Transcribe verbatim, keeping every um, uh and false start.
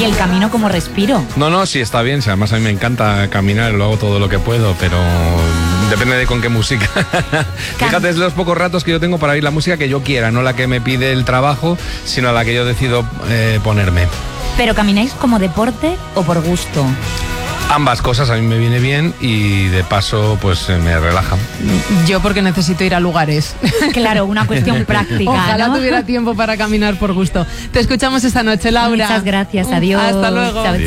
el camino como respiro. No, no, sí, está bien. Sí, además a mí me encanta caminar, lo hago todo lo que puedo, pero depende de con qué música. Fíjate, es de los pocos ratos que yo tengo para oír la música que yo quiera, no la que me pide el trabajo, sino la que yo decido eh, ponerme. ¿Pero camináis como deporte o por gusto? Ambas cosas a mí me viene bien y de paso pues me relaja. Yo porque necesito ir a lugares. Claro, una cuestión práctica. Ojalá ¿no? tuviera tiempo para caminar por gusto. Te escuchamos esta noche, Laura. Muchas gracias, adiós. Hasta luego. Chao, chao.